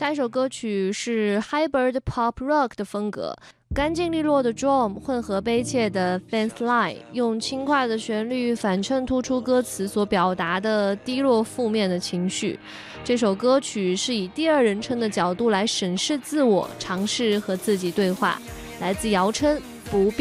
下一首歌曲是 Hybrid Pop Rock 的风格，干净利落的 drum 混合悲切的 fence line， 用轻快的旋律反衬突出歌词所表达的低落负面的情绪。这首歌曲是以第二人称的角度来审视自我，尝试和自己对话，来自姚琛，不必